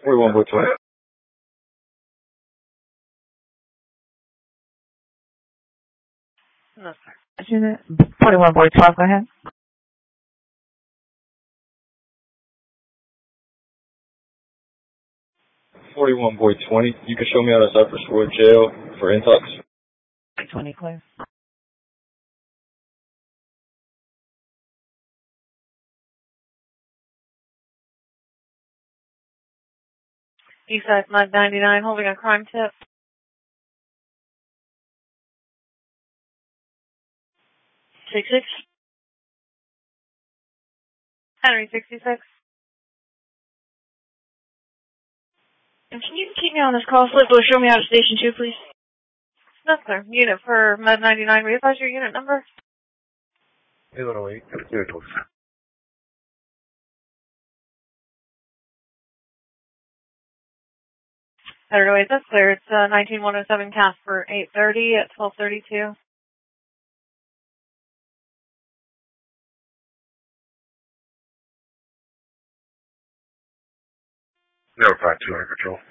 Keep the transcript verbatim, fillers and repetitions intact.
forty-one point twenty. No, sir. forty-one point twelve, go ahead. forty-one point twenty. You can show me out of Cypress Wood Jail for intox. twenty, clear. Eastside five ninety-nine, holding a crime tip. six six. Henry sixty-six. And can you keep me on this call slip or show me out of station two, please? No, sir. Unit for Med ninety-nine. Readvise your unit number? eight oh eight. Here it goes. eight oh eight, that's clear. It's uh, nineteen one oh seven Casper, eight thirty at twelve thirty-two. Zero five two under control.